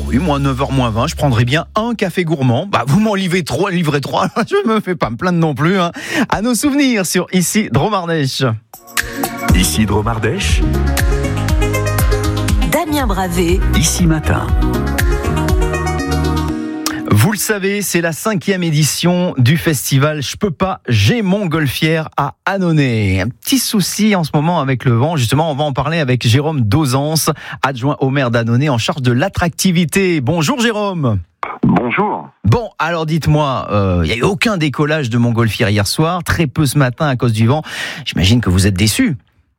oui, moi 9h moins 20, je prendrais bien un café gourmand. Vous m'en livrez 3, je me fais pas me plaindre non plus. À nos souvenirs sur Ici Dromardèche. Ici Dromardèche. Damien Bravé. Ici Matin. Vous le savez, c'est la 5e édition du festival Je peux pas, j'ai Montgolfière à Annonay. Un petit souci en ce moment avec le vent. Justement, on va en parler avec Jérôme Dozance, adjoint au maire d'Annonay en charge de l'attractivité. Bonjour Jérôme. Bonjour. Bon, alors dites-moi, il n'y a eu aucun décollage de Montgolfière hier soir, très peu ce matin à cause du vent. J'imagine que vous êtes déçus.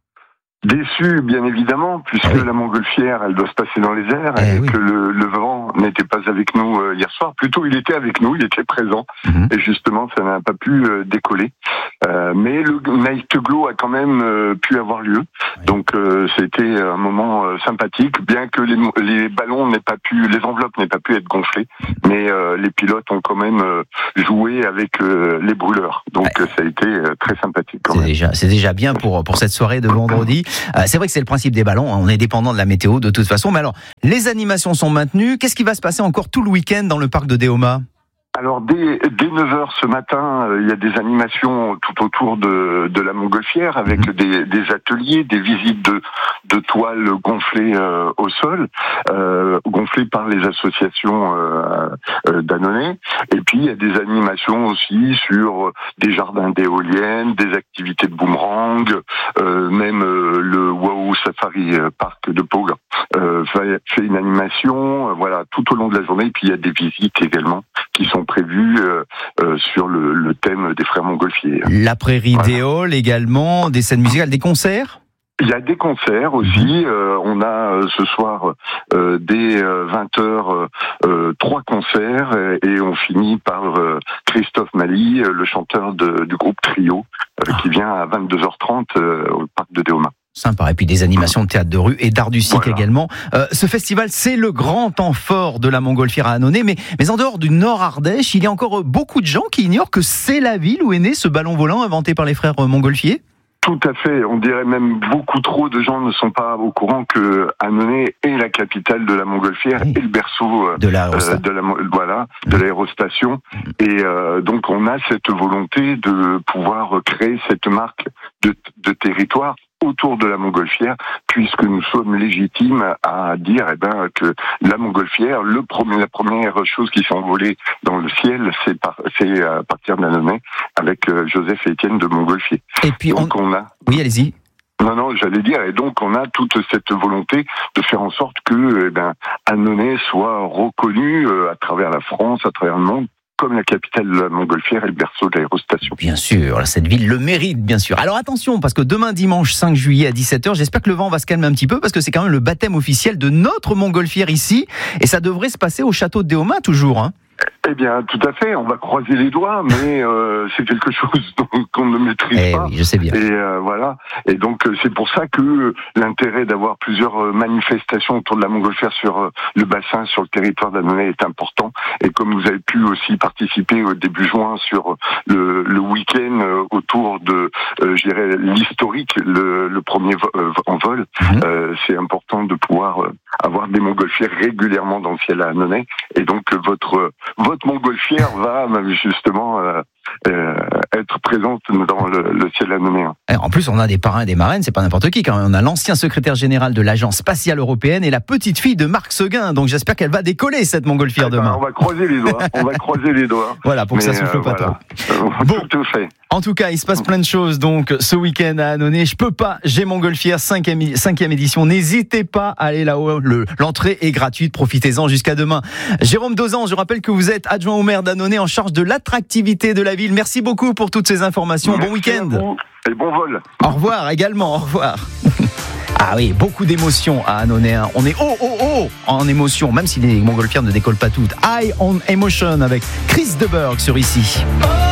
Déçu, bien évidemment, puisque la Montgolfière, elle doit se passer dans les airs et que le vent n'était pas avec nous hier soir. Plutôt, il était avec nous, il était présent. Et justement, ça n'a pas pu décoller. Mais le Night Glow a quand même pu avoir lieu. Donc, c'était un moment sympathique, bien que les ballons n'aient pas pu, les enveloppes n'aient pas pu être gonflées. Mais les pilotes ont quand même joué avec les brûleurs. Donc, ça a été très sympathique quand même. C'est déjà bien pour cette soirée de vendredi. C'est vrai que c'est le principe des ballons, on est dépendant de la météo de toute façon, mais alors les animations sont maintenues, qu'est-ce qui va se passer encore tout le week-end dans le parc de Déoma ? Alors dès 9h ce matin, il y a des animations tout autour de la Montgolfière avec des ateliers, des visites de toiles gonflées au sol, gonflées par les associations d'Annonay. Et puis il y a des animations aussi sur des jardins d'éoliennes, des activités de boomerang, même le Wow Safari Park de Pau fait une animation, voilà, tout au long de la journée. Et puis il y a des visites également qui sont prévues sur le thème des frères Montgolfier. La prairie d'Éole également, des scènes musicales, des concerts ? Il y a des concerts aussi. On a ce soir dès 20h 3 concerts et on finit par Christophe Mali, le chanteur du groupe Trio, qui vient à 22h30 au parc de Déoma. Sympa. Et puis des animations de théâtre de rue et d'art du cycle également. Ce festival, c'est le grand temps fort de la Montgolfière à Annonay. Mais en dehors du Nord Ardèche, il y a encore beaucoup de gens qui ignorent que c'est la ville où est né ce ballon volant inventé par les frères Montgolfier. Tout à fait. On dirait même beaucoup trop de gens ne sont pas au courant que Annonay est la capitale de la Montgolfière et le berceau de l'aérostation. Et donc on a cette volonté de pouvoir créer cette marque de territoire autour de la Montgolfière, puisque nous sommes légitimes à dire que la Montgolfière, la première chose qui s'est envolée dans le ciel, c'est à partir d'Annonay avec Joseph et Étienne de Montgolfier. Et puis donc on a... Oui, allez-y. Non, j'allais dire, et donc on a toute cette volonté de faire en sorte que Annonay soit reconnu à travers la France, à travers le monde, comme la capitale de la Montgolfière et le berceau de l'aérostation. Bien sûr, cette ville le mérite, bien sûr. Alors attention, parce que demain dimanche 5 juillet à 17h, j'espère que le vent va se calmer un petit peu, parce que c'est quand même le baptême officiel de notre Montgolfière ici, et ça devrait se passer au château de Déoma toujours, Eh bien, tout à fait. On va croiser les doigts, mais c'est quelque chose qu'on ne maîtrise pas. Oui, je sais bien. Et voilà. Et donc, c'est pour ça que l'intérêt d'avoir plusieurs manifestations autour de la Montgolfière sur le bassin, sur le territoire d'Annonay est important. Et comme vous avez pu aussi participer au début juin sur le week-end autour de, l'historique, le premier en vol, c'est important de pouvoir avoir des Montgolfières régulièrement dans le ciel à Annonay. Et donc, votre Montgolfière va justement être présente dans le ciel annonéen. En plus, on a des parrains et des marraines, c'est pas n'importe qui quand même. On a l'ancien secrétaire général de l'Agence spatiale européenne et la petite fille de Marc Seguin. Donc j'espère qu'elle va décoller cette Montgolfière demain. On va croiser les doigts. Voilà, pour que ça souffle pas trop. Bon, tout fait. En tout cas, il se passe plein de choses donc ce week-end à Annonay. Je peux pas, j'ai Montgolfière, 5e édition. N'hésitez pas à aller là-haut. L'entrée est gratuite, profitez-en jusqu'à demain. Jérôme Dozance, je rappelle que vous êtes adjoint au maire d'Annonay en charge de l'attractivité de la ville. Merci beaucoup pour toutes ces informations. Merci, bon week-end. Et bon vol. Au revoir également, au revoir. Ah oui, beaucoup d'émotions à Annonay. On est en émotion, même si les Montgolfières ne décollent pas toutes. High on Emotion avec Chris de Burgh sur Ici.